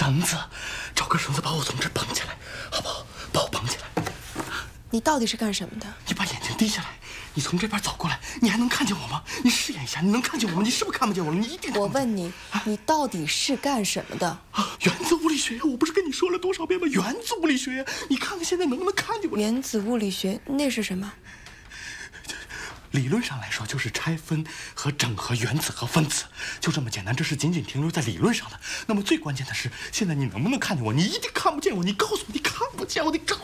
绳子，找根绳子把我从这儿绑起来，好不好？把我绑起来。 你到底是干什么的？ 你把眼睛低下来，你从这边走过来，你还能看见我吗？你试验一下，你能看见我吗？你是不是看不见我了？你一定看不见。 我问你，你到底是干什么的？ 原子物理学呀，我不是跟你说了多少遍吗？原子物理学呀，你看看现在能不能看见我？ 原子物理学那是什么？ 理论上来说，就是拆分和整合原子和分子，就这么简单。这是仅仅停留在理论上的。那么最关键的是，现在你能不能看见我？你一定看不见我。你告诉我，你看不见我，你告诉